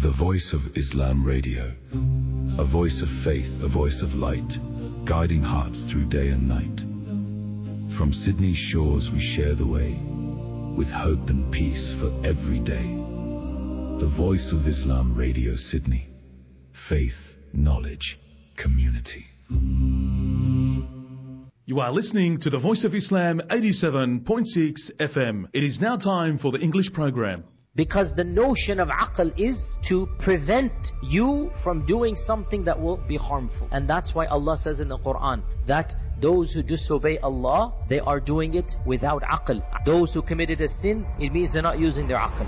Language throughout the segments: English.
The Voice of Islam Radio. A voice of faith, a voice of light, guiding hearts through day and night. From Sydney's shores we share the way, with hope and peace for every day. The Voice of Islam Radio Sydney. Faith, knowledge, community. You are listening to the Voice of Islam 87.6 FM. It is now time for the English program. Because the notion of aql is to prevent you from doing something that will be harmful. And that's why Allah says in the Quran that those who disobey Allah, they are doing it without aql. Those who committed a sin, it means they're not using their aql.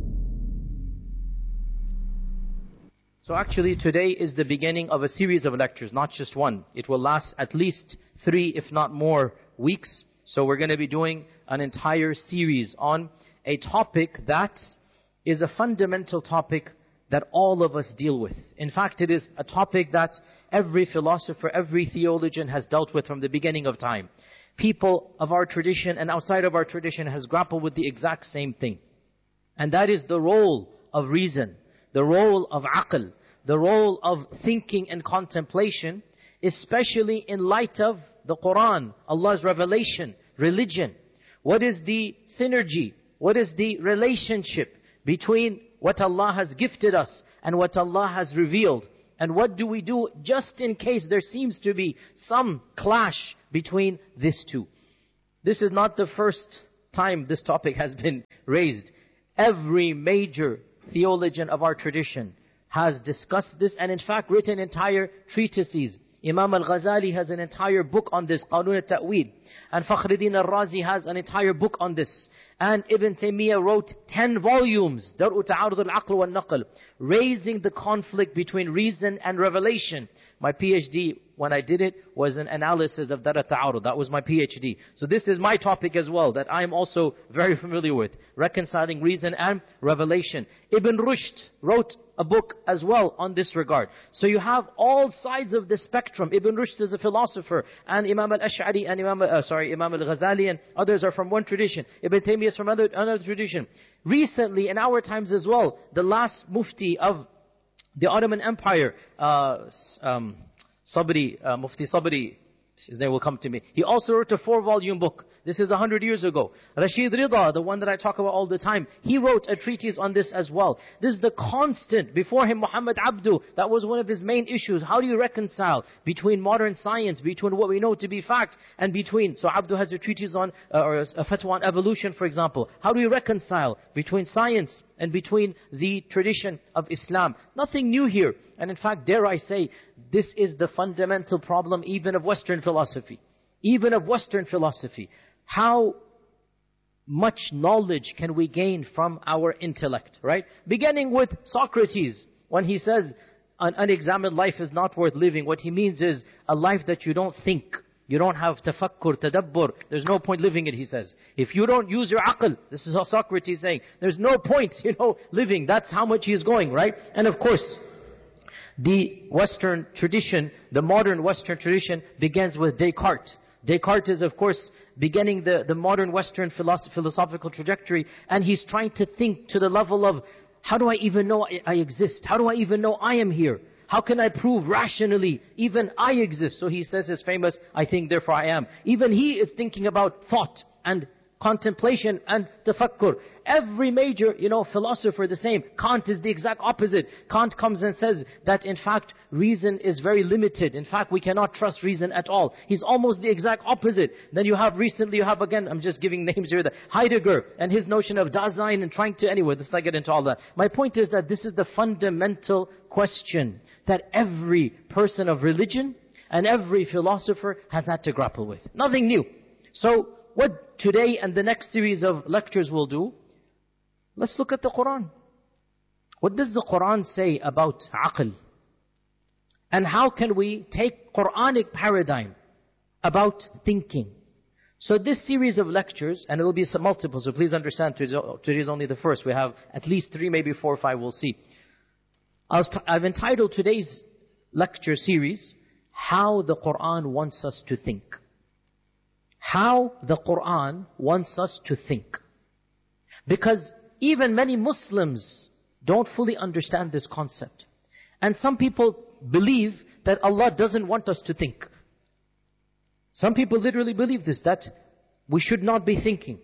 So actually today is the beginning of a series of lectures, not just one. It will last at least 3, if not more, weeks. So we're going to be doing an entire series on a topic that is a fundamental topic that all of us deal with. In fact, it is a topic that every philosopher, every theologian has dealt with from the beginning of time. People of our tradition and outside of our tradition has grappled with the exact same thing. And that is the role of reason, the role of aql, the role of thinking and contemplation, especially in light of the Quran, Allah's revelation, religion. What is the synergy? What is the relationship between what Allah has gifted us and what Allah has revealed? And what do we do just in case there seems to be some clash between these two? This is not the first time this topic has been raised. Every major theologian of our tradition has discussed this and in fact written entire treatises. Imam al-Ghazali has an entire book on this, Qanun al-Ta'wil. And Fakhruddin al-Razi has an entire book on this. And Ibn Taymiyyah wrote 10 volumes, Dar'u Ta'arud al-Aql wal-Naql, raising the conflict between reason and revelation. My PhD, when I did it, was an analysis of Dar'u Ta'arud. That was my PhD. So this is my topic as well, that I am also very familiar with, reconciling reason and revelation. Ibn Rushd wrote a book as well on this regard. So you have all sides of the spectrum. Ibn Rushd is a philosopher, and Imam al-Ash'ari and Imam al-Ghazali and others are from one tradition. Ibn Taymiyyah is from another tradition. Recently, in our times as well, the last mufti of the Ottoman Empire, Mufti Sabri, his name will come to me. He also wrote a 4-volume book. This is 100 years ago. Rashid Rida, the one that I talk about all the time, he wrote a treatise on this as well. This is the constant. Before him, Muhammad Abdu, that was one of his main issues. How do you reconcile between modern science, between what we know to be fact, and between... So Abdu has a treatise on, or a fatwa on evolution, for example. How do you reconcile between science and between the tradition of Islam? Nothing new here. And in fact, dare I say, this is the fundamental problem even of Western philosophy. Even of Western philosophy. How much knowledge can we gain from our intellect, right? Beginning with Socrates, when he says, an unexamined life is not worth living. What he means is a life that you don't think. You don't have tafakkur, tadabbur. There's no point living it, he says. If you don't use your aql, this is how Socrates is saying, there's no point, living. That's how much he is going, right? And of course, the Western tradition, the modern Western tradition begins with Descartes. Descartes is, of course, beginning the modern Western philosophical trajectory, and he's trying to think to the level of, how do I even know I exist? How do I even know I am here? How can I prove rationally even I exist? So he says his famous, I think therefore I am. Even he is thinking about thought and contemplation and tafakkur. Every major, philosopher the same. Kant is the exact opposite. Kant comes and says that in fact reason is very limited. In fact we cannot trust reason at all. He's almost the exact opposite. Then you have again, I'm just giving names here, Heidegger and his notion of Dasein and trying to, let's not get into all that. My point is that this is the fundamental question that every person of religion and every philosopher has had to grapple with. Nothing new. So what today and the next series of lectures will do, let's look at the Quran. What does the Quran say about aql? And how can we take Quranic paradigm about thinking? So this series of lectures, and it will be some multiple, so please understand today is only the first. We have at least 3, maybe 4 or 5, we'll see. I've entitled today's lecture series, How the Quran Wants Us to Think. How the Quran wants us to think. Because even many Muslims don't fully understand this concept. And some people believe that Allah doesn't want us to think. Some people literally believe this, that we should not be thinking.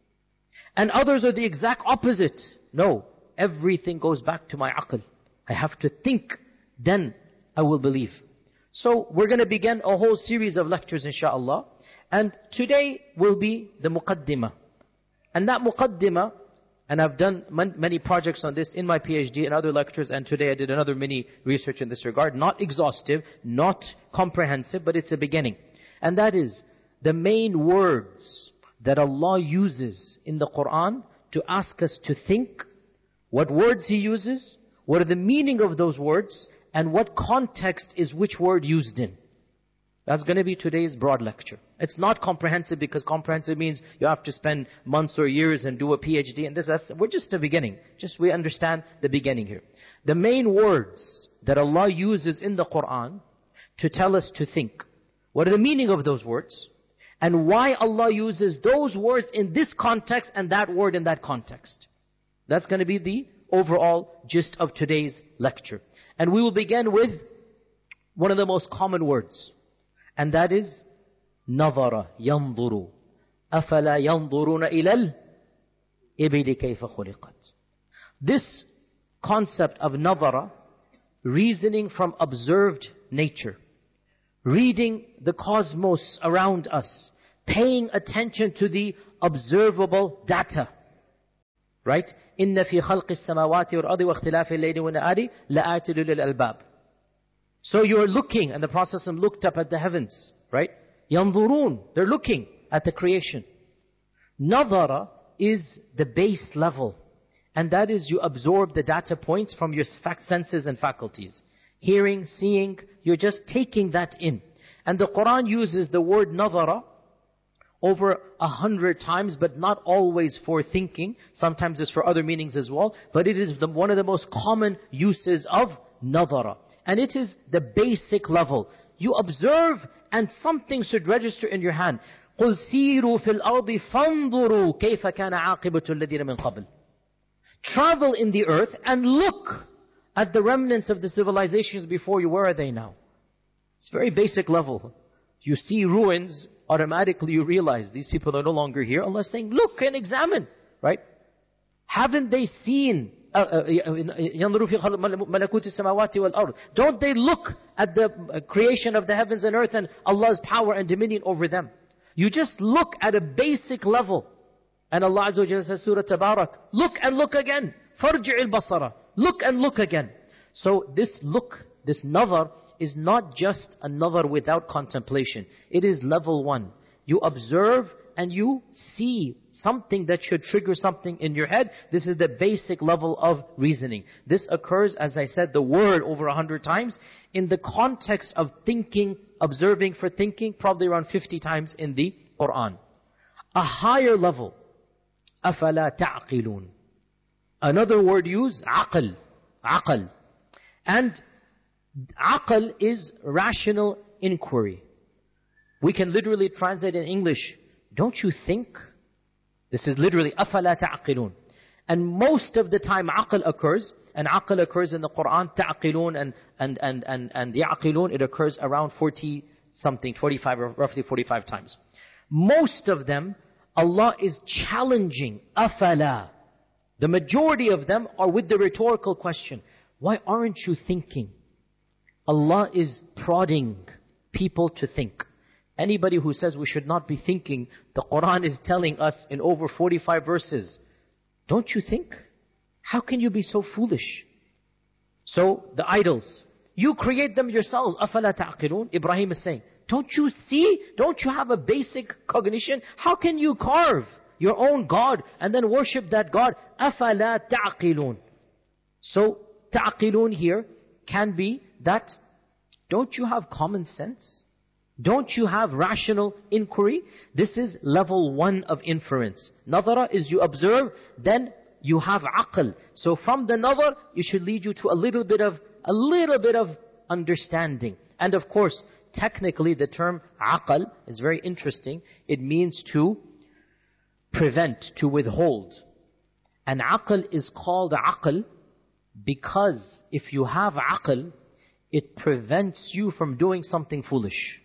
And others are the exact opposite. No, everything goes back to my aql. I have to think, then I will believe. So we're going to begin a whole series of lectures inshaAllah. And today will be the muqaddimah. And that muqaddimah, and I've done many projects on this in my PhD and other lectures, and today I did another mini research in this regard. Not exhaustive, not comprehensive, but it's a beginning. And that is the main words that Allah uses in the Qur'an to ask us to think, what words He uses, what are the meaning of those words, and what context is which word used in. That's going to be today's broad lecture. It's not comprehensive, because comprehensive means you have to spend months or years and do a PhD. And we're just the beginning. We understand the beginning here. The main words that Allah uses in the Qur'an to tell us to think. What are the meaning of those words? And why Allah uses those words in this context and that word in that context. That's going to be the overall gist of today's lecture. And we will begin with one of the most common words. And that is نظر ينظر أفلا ينظرون إلى الإبل كيف خلقت. This concept of nazara, reasoning from observed nature, reading the cosmos around us, paying attention to the observable data. Right? إن في خلق السماوات والأرض واختلاف الليل والنهار لآيات لأولي الألباب. So you're looking, and the Prophet looked up at the heavens, right? ينظرون, they're looking at the creation. Nazara is the base level, and that is you absorb the data points from your senses and faculties. Hearing, seeing, you're just taking that in. And the Qur'an uses the word nazara over 100 times, but not always for thinking. Sometimes it's for other meanings as well. But it is one of the most common uses of nazara. And it is the basic level. You observe and something should register in your hand. قُلْ سِيرُوا فِي الْأَرْضِ فَانْظُرُوا كَيْفَ كَانَ عَاقِبَةُ الَّذِينَ مِنْ قَبْلِ. Travel in the earth and look at the remnants of the civilizations before you. Where are they now? It's very basic level. You see ruins, automatically you realize these people are no longer here. Allah is saying, look and examine. Right? Haven't they seen ينظروا في ملكوت السماوات والأرض. Don't they look at the creation of the heavens and earth and Allah's power and dominion over them? You just look at a basic level. And Allah Azza wa Jalla says, Surah Tabarak, look and look again. فَارْجِعِ الْبَصَرَ. Look and look again. So this look, this nazar, is not just a nazar without contemplation. It is level 1. You observe and you see something that should trigger something in your head. This is the basic level of reasoning. This occurs, as I said, the word over 100 times. In the context of thinking, observing for thinking, probably around 50 times in the Qur'an. A higher level. أَفَلَا تَعْقِلُونَ. Another word used, aql. Aql. And aql is rational inquiry. We can literally translate in English, don't you think? This is literally أَفَلَا تَعْقِلُونَ. And most of the time aql occurs, and aql occurs in the Qur'an, ta'qilun and ya'qilun, it occurs around 40 something, 45 or roughly 45 times. Most of them, Allah is challenging, أَفَلَا. The majority of them are with the rhetorical question, why aren't you thinking? Allah is prodding people to think. Anybody who says we should not be thinking, the Qur'an is telling us in over 45 verses, don't you think? How can you be so foolish? So, the idols, you create them yourselves. أَفَلَا تَعْقِلُونَ. Ibrahim is saying, don't you see? Don't you have a basic cognition? How can you carve your own God and then worship that God? أَفَلَا تَعْقِلُونَ. So, ta'qilun here can be that, don't you have common sense? Don't you have rational inquiry? This is level 1 of inference. Nazara is you observe, then you have aql. So from the nazar, it should lead you to a little bit of understanding. And of course, technically the term aql is very interesting. It means to prevent, to withhold. And aql is called aql Because if you have aql, it prevents you from doing something foolish.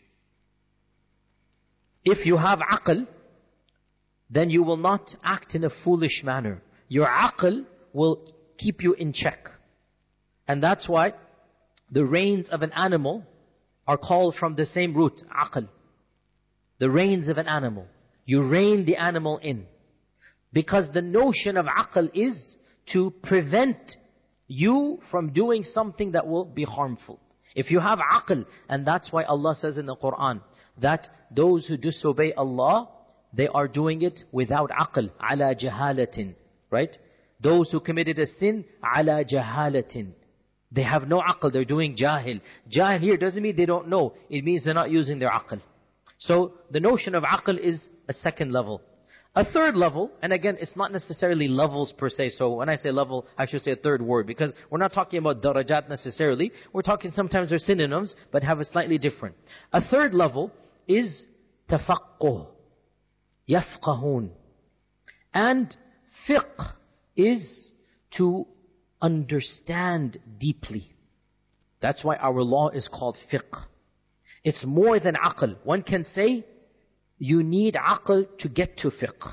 If you have aql, then you will not act in a foolish manner. Your aql will keep you in check. And that's why the reins of an animal are called from the same root, aql. The reins of an animal. You rein the animal in. Because the notion of aql is to prevent you from doing something that will be harmful. If you have aql, and that's why Allah says in the Quran, that those who disobey Allah, they are doing it without aql, ala jahalatin, right? Those who committed a sin, ala jahalatin. They have no aql, they're doing jahil. Jahil here doesn't mean they don't know, it means they're not using their aql. So the notion of aql is a second level. A third level, and again, it's not necessarily levels per se. So when I say level, I should say a third word. Because we're not talking about darajat necessarily. We're talking sometimes they're synonyms, but have a slightly different. A third level is tafaqquh. Yafqahun. And fiqh is to understand deeply. That's why our law is called fiqh. It's more than aql. One can say, you need aql to get to fiqh.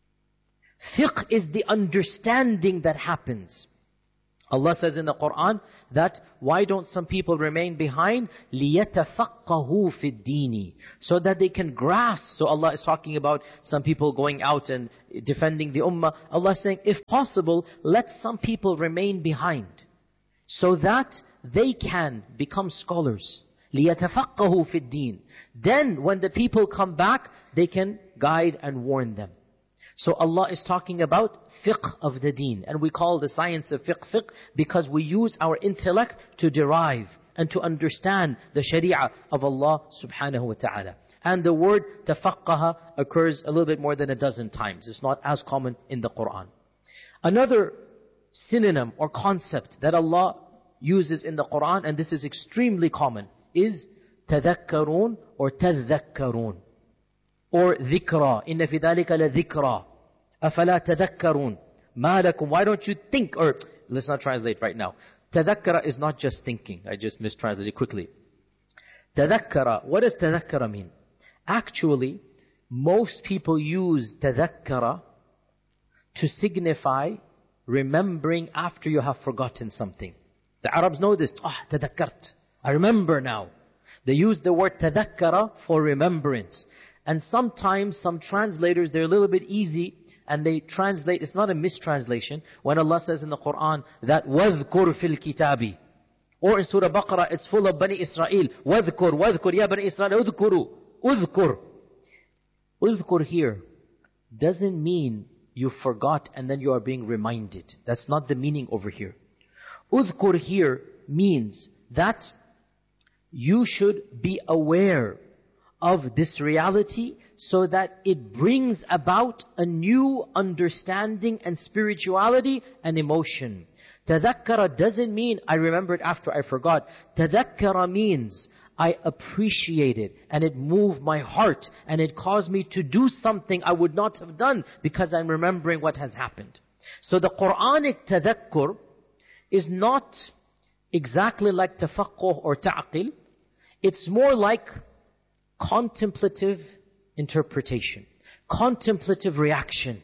Fiqh is the understanding that happens. Allah says in the Quran that, why don't some people remain behind? لِيَتَفَقَّهُ فِي الدِّينِ. So that they can grasp. So Allah is talking about some people going out and defending the ummah. Allah is saying, if possible, let some people remain behind. So that they can become scholars. لِيَتَفَقَّهُ فِي الدِّينِ. Then when the people come back, they can guide and warn them. So Allah is talking about fiqh of the deen. And we call the science of fiqh because we use our intellect to derive and to understand the sharia of Allah subhanahu wa ta'ala. And the word tafaqqaha occurs a little bit more than a dozen times. It's not as common in the Quran. Another synonym or concept that Allah uses in the Quran, and this is extremely common, is tadhakkarun or tadhakkarun. Or dhikra. Inna fi dhalika la dhikra. Afala tadhakkarun. Ma lakum. Why don't you think? Or let's not translate right now. Tadhakkara is not just thinking. I just mistranslated quickly. Tadhakkara. What does tadhakkara mean? Actually, most people use tadhakkara to signify remembering after you have forgotten something. The Arabs know this. Tadhakkart. I remember now. They use the word tadhakkara for remembrance. And sometimes some translators, they're a little bit easy and they translate, it's not a mistranslation, when Allah says in the Quran that وَذْكُرْ فِي الْكِتَابِ. Or in Surah Baqarah, it's full of Bani Israel. وَذْكُرْ يَا بَنِي إِسْرَائِيل اذْكُرُوا. Udhkur here doesn't mean you forgot and then you are being reminded. That's not the meaning over here. Udhkur here means that you should be aware of this reality so that it brings about a new understanding and spirituality and emotion. Tadhakkara doesn't mean I remembered after I forgot. Tadhakkara means I appreciate it and it moved my heart and it caused me to do something I would not have done because I'm remembering what has happened. So the Quranic tadhakkur is not exactly like tafaqquh or ta'qil. It's more like contemplative interpretation, contemplative reaction.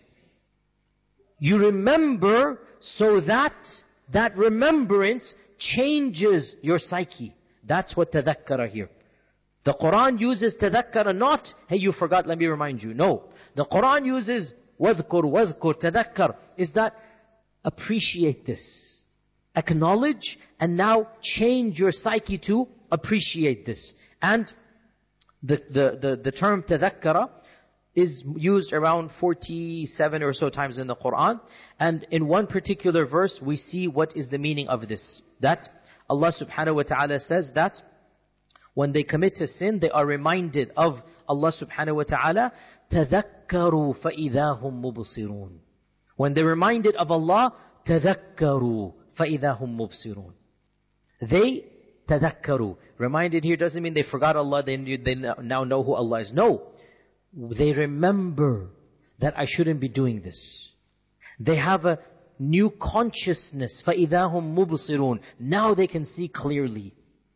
You remember so that that remembrance changes your psyche. That's what tadhakkara here. The Quran uses tadhakkara not, hey, you forgot, let me remind you. No. The Quran uses wadhkur, tadhakkar. Is that appreciate this. Acknowledge and now change your psyche to appreciate this. And the term tadhakkara is used around 47 or so times in the Quran. And in one particular verse, we see what is the meaning of this. That Allah subhanahu wa ta'ala says that when they commit a sin, they are reminded of Allah subhanahu wa ta'ala. تَذَكَّرُوا فَإِذَا هُمْ مُبْصِرُونَ. When they're reminded of Allah, تَذَكَّرُوا فَإِذَا هُمْ مُبْصِرُونَ. They tadhakkaru. Reminded here doesn't mean they forgot Allah, they now know who Allah is. No. They remember that I shouldn't be doing this. They have a new consciousness. فَإِذَا هُمْ مُبْصِرُونَ. Now they can see clearly.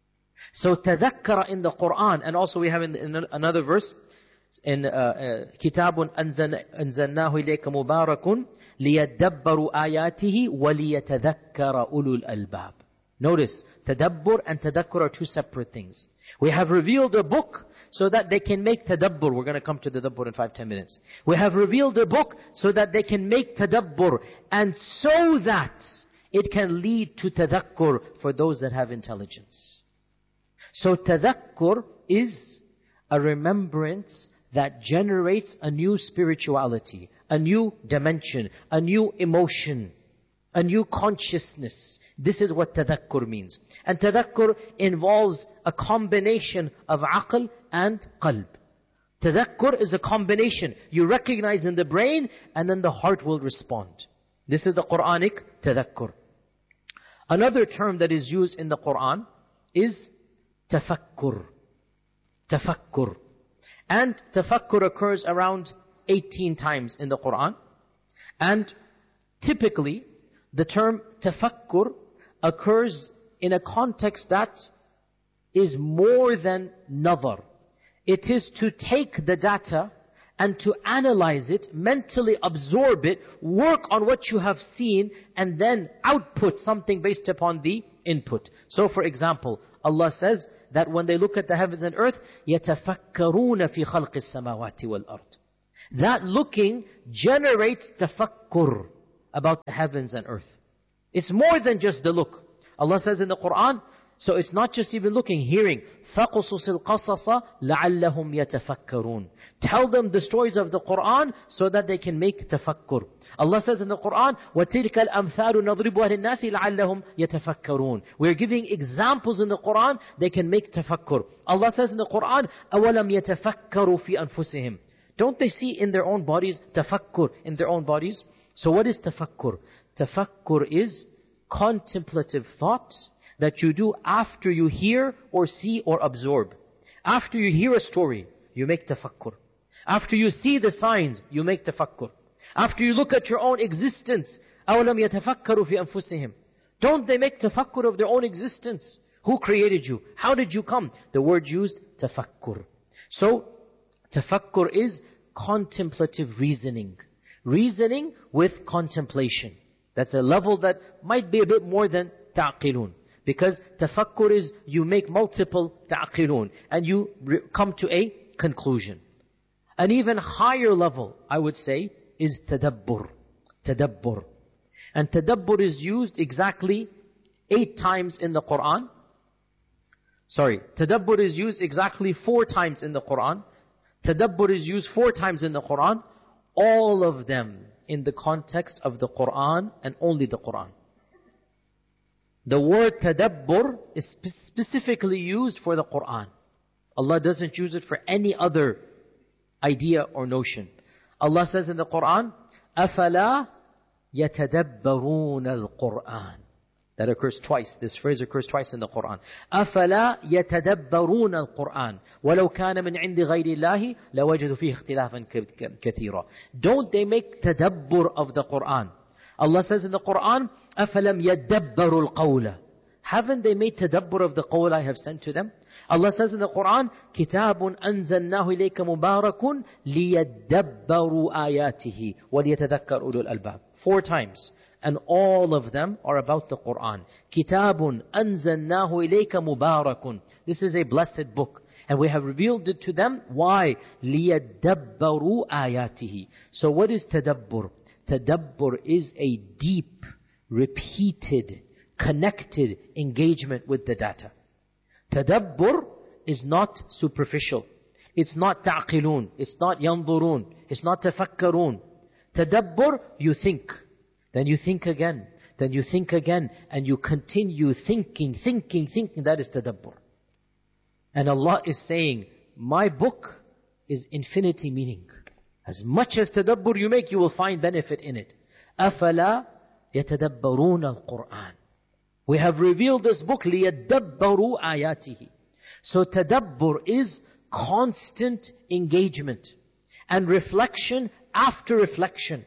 So تذكر in the Quran, and also we have in another verse, in كتاب أنزلناه إليك مبارك ليدبروا آياته وليتذكر أولو الألباب. Notice, tadabbur and tadakkur are two separate things. We have revealed a book so that they can make tadabbur. We're going to come to tadabbur in 5-10 minutes. We have revealed a book so that they can make tadabbur, and so that it can lead to tadakkur for those that have intelligence. So tadakkur is a remembrance that generates a new spirituality, a new dimension, a new emotion, a new consciousness. This is what tadakkur means. And tadakkur involves a combination of aql and qalb. Tadakkur is a combination. You recognize in the brain, and then the heart will respond. This is the Quranic tadakkur. Another term that is used in the Quran is tafakkur. Tafakkur. And tafakkur occurs around 18 times in the Quran. And typically, the term tafakkur occurs in a context that is more than nazar. It is to take the data and to analyze it, mentally absorb it, work on what you have seen, and then output something based upon the input. So for example, Allah says that when they look at the heavens and earth, يَتَفَكَّرُونَ فِي خَلْقِ السَّمَاوَاتِ وَالْأَرْضِ. That looking generates tafakkur about the heavens and earth. It's more than just the look. Allah says in the Quran, so it's not just even looking, hearing. فَقُصُصِ الْقَصَصَ لَعَلَّهُمْ يَتَفَكَّرُونَ. Tell them the stories of the Quran so that they can make tafakkur. Allah says in the Quran, وَتِلْكَ الْأَمْثَالُ نَضْرِبُهَا لِلنَّاسِ لَعَلَّهُمْ يَتَفَكَّرُونَ. We're giving examples in the Quran, they can make tafakkur. Allah says in the Quran, أَوَلَمْ يَتَفَكَّرُوا فِي أَنفُسِهِمْ. Don't they see in their own bodies, tafakkur in their own bodies? So what is tafakkur? Tafakkur is contemplative thought that you do after you hear or see or absorb. After you hear a story, you make tafakkur. After you see the signs, you make tafakkur. After you look at your own existence, أَوْلَمْ يَتَفَكَّرُوا فِي أَنفُسِهِمْ. Don't they make tafakkur of their own existence? Who created you? How did you come? The word used, tafakkur. So, tafakkur is contemplative reasoning. Reasoning with contemplation. That's a level that might be a bit more than ta'qilun. Because tafakkur is you make multiple ta'qilun and you come to a conclusion. An even higher level, I would say, is tadabbur. Tadabbur. And tadabbur is used exactly 8 times in the Quran. Tadabbur is used exactly 4 times in the Quran. Tadabbur is used 4 times in the Quran. All of them in the context of the Quran and only the Quran. The word tadabbur is specifically used for the Quran. Allah doesn't use it for any other idea or notion. Allah says in the Quran, أَفَلَا يَتَدَبَّرُونَ الْقُرْآنِ. That occurs twice. This phrase occurs twice in the Quran. أَفَلَا يَتَدَبَّرُونَ الْقُرْآنِ وَلَوْ كَانَ مِنْ عِنْدِ غَيْرِ اللَّهِ لَوَجَدُوا فِيهِ اخْتِلَافًا كَثِيرًا. Don't they make tadabbur of the Quran? Allah says in the Quran, أَفَلَمْ يَدَّبَّرُوا الْقَوْلَ. Haven't they made tadabbur of the qawl I have sent to them? Allah says in the Quran, كِتَابٌ أَنزَلْنَاهُ إِلَيْكَ مُبَارَكٌ لِيَدَّبَّرُوا آيَاتِهِ وَلِيَتَذَكَّرْ أُولُو الْأَلْبَابِ. 4 times. And all of them are about the Quran. كِتَابٌ أَنزَلْنَاهُ إِلَيْكَ مُبَارَكٌ. This is a blessed book. And we have revealed it to them. Why? لِيَدَّبَّرُوا آيَاتِهِ. So what is tadabbur? Tadabbur is a deep, repeated, connected engagement with the data. Tadabbur is not superficial. It's not ta'qilun. It's not yanzurun. It's not tafakkarun. Tadabbur, you think. Then you think again. Then you think again. And you continue thinking. That is tadabbur. And Allah is saying, my book is infinity meaning. As much as tadabbur you make, you will find benefit in it. أَفَلَا يَتَدَبَّرُونَ الْقُرْآنِ. We have revealed this book, لِيَدَّبَّرُوا آيَاتِهِ. So tadabbur is constant engagement and reflection after reflection.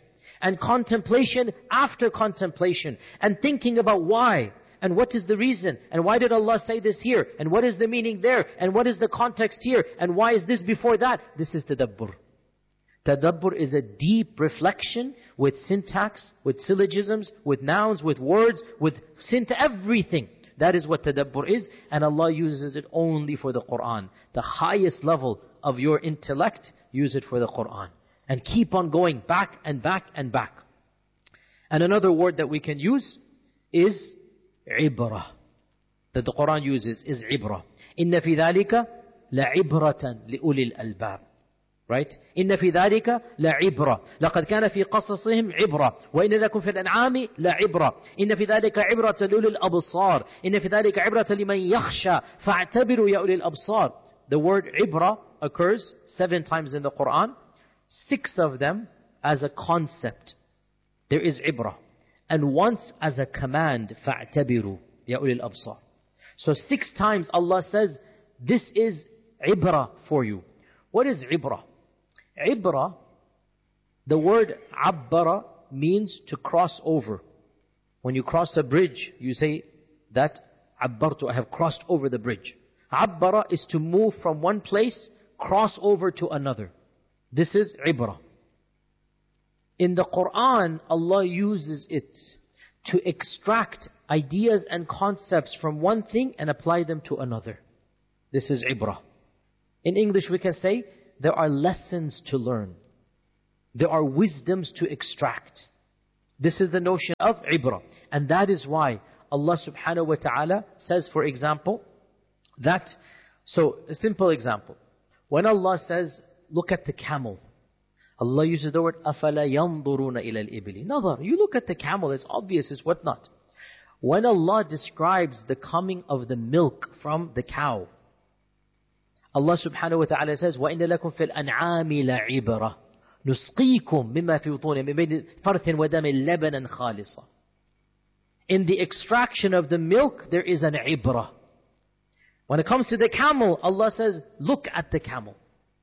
and contemplation after contemplation, and thinking about why, and what is the reason, and why did Allah say this here, and what is the meaning there, and what is the context here, and why is this before that. This is tadabbur. Tadabbur is a deep reflection with syntax, with syllogisms, with nouns, with words, with everything. That is what tadabbur is, and Allah uses it only for the Qur'an. The highest level of your intellect, use it for the Qur'an. And keep on going back and back and back. And another word that we can use is ibrah. That the Qur'an uses is ibrah. إِنَّ فِي ذَلِكَ لَعِبْرَةً لِأُولِي الْأَلْبَابِ. Right? إن في ذلك لعبرة لقد كان في قصصهم عبرة وإن لكم في الأنعام لعبرة إن في ذلك عبرة لأولي الأبصار إن في ذلك عبرة لمن يخشى فاعتبروا يا أولي الأبصار. The word عبرة occurs 7 times in the Quran, 6 of them as a concept. There is عبرة, and once as a command, فاعتبروا يا أولي الأبصار. So 6 times Allah says this is عبرة for you. What is عبرة? Ibra, the word abbara means to cross over. When you cross a bridge, you say that abbartu, I have crossed over the bridge. Abbara is to move from one place, cross over to another. This is ibra. In the Quran, Allah uses it to extract ideas and concepts from one thing and apply them to another. This is ibra. In English we can say, there are lessons to learn. There are wisdoms to extract. This is the notion of ibrah. And that is why Allah subhanahu wa ta'ala says, for example, that, so a simple example. When Allah says, look at the camel. Allah uses the word, أَفَلَا يَنْظُرُونَ إِلَى الْإِبِلِ. Nazar, you look at the camel, it's obvious, it's whatnot. When Allah describes the coming of the milk from the cow, Allah subhanahu wa ta'ala says, وَإِنَّ لَكُمْ فِي الْأَنْعَامِ لَعِبْرَةً نُسْقِيكُم مِمَّا فِي بُطُونِهِم مِّن بَيْنِ فَرْثٍ وَدَمٍ لَبَنًا خَالِصًا. In the extraction of the milk, there is an ibrah. When it comes to the camel, Allah says, look at the camel.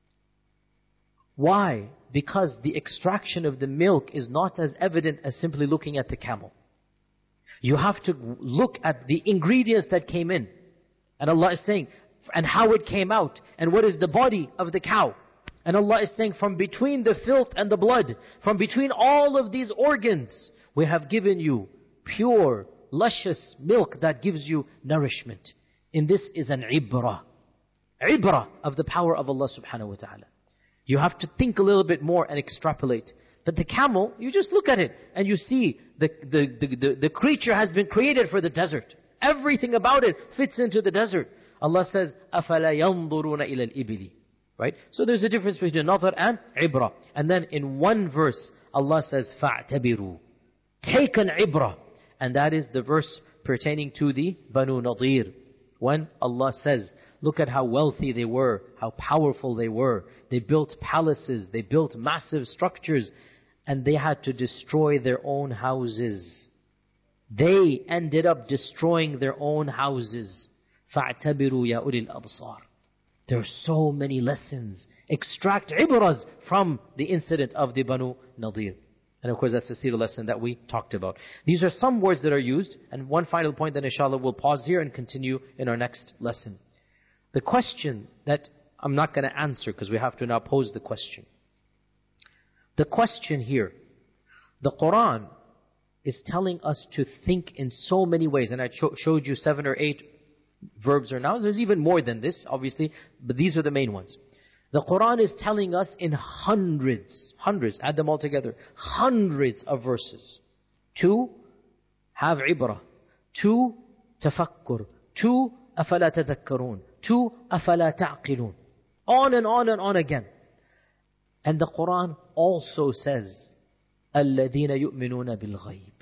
Why? Because the extraction of the milk is not as evident as simply looking at the camel. You have to look at the ingredients that came in. And Allah is saying, and how it came out, and what is the body of the cow. And Allah is saying, from between the filth and the blood, from between all of these organs, we have given you pure, luscious milk that gives you nourishment. And this is an ibrah. Ibrah of the power of Allah subhanahu wa ta'ala. You have to think a little bit more and extrapolate. But the camel, you just look at it, and you see the creature has been created for the desert. Everything about it fits into the desert. Allah says, أَفَلَا يَنْظُرُونَ إِلَى الْإِبِلِ. Right? So there's a difference between nazar and ibrah. And then in one verse, Allah says, فَاعْتَبِرُوا. Take an ibrah. And that is the verse pertaining to the Banu Nadir. When Allah says, look at how wealthy they were, how powerful they were. They built palaces, they built massive structures, and they had to destroy their own houses. They ended up destroying their own houses. فَاعْتَبِرُوا يَا أُولِي الْأَبْصَارِ. There are so many lessons. Extract ibras from the incident of the Banu Nadir. And of course that's the seerah lesson that we talked about. These are some words that are used. And one final point, then inshallah we'll pause here and continue in our next lesson. The question that I'm not going to answer because we have to now pose the question. The question here, the Quran is telling us to think in so many ways. And I showed you 7 or 8 verbs or nouns. There's even more than this, obviously, but these are the main ones. The Quran is telling us in hundreds, add them all together, hundreds of verses to have ibrah, to tafakkur, to afala tadhakkarun, to afala ta'qilun. On and on and on again. And the Quran also says, الَّذِينَ يُؤْمِنُونَ بِالْغَيْبِ.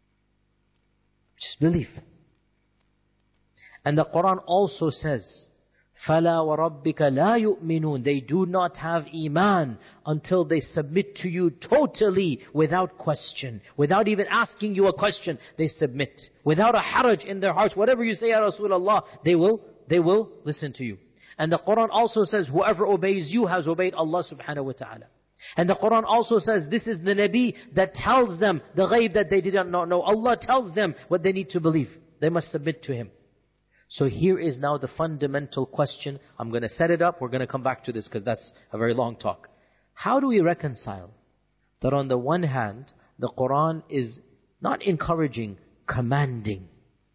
Just believe. And the Quran also says, فَلَا وَرَبِّكَ لَا يُؤْمِنُونَ. They do not have iman until they submit to you totally without question. Without even asking you a question, they submit. Without a haraj in their hearts. Whatever you say, Ya Rasulullah, they will listen to you. And the Quran also says, whoever obeys you has obeyed Allah subhanahu wa ta'ala. And the Quran also says this is the Nabi that tells them the ghaib that they didn't know. Allah tells them what they need to believe. They must submit to Him. So here is now the fundamental question. I'm going to set it up. We're going to come back to this because that's a very long talk. How do we reconcile that on the one hand, the Quran is not encouraging, commanding,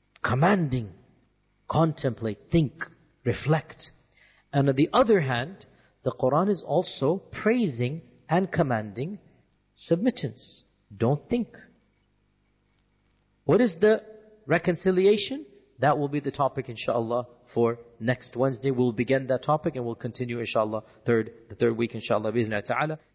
contemplate, think, reflect. And on the other hand, the Quran is also praising and commanding submittance. Don't think. What is the reconciliation? That will be the topic, inshallah, for next Wednesday. We'll begin that topic and we'll continue, inshallah, the third week, inshallah, bi'idhnillahi ta'ala.